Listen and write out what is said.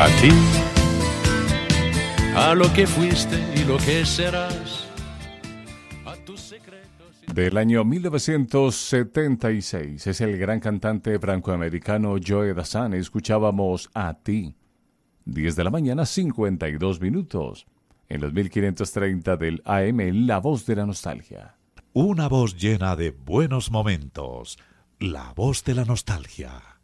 A ti, a lo que fuiste y lo que serás, a tus secretos. Del año 1976 es el gran cantante francoamericano Joe Dassin. Escuchábamos A Ti. 10 de la mañana, 52 minutos. En los 1530 del AM, La Voz de la Nostalgia. Una voz llena de buenos momentos. La voz de la nostalgia.